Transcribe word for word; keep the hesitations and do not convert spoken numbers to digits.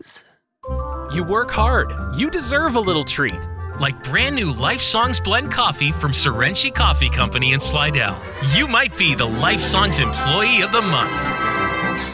knows. You work hard. You deserve a little treat. Like brand new Life Songs Blend Coffee from Serenchi Coffee Company in Slidell. You might be the Life Songs Employee of the Month.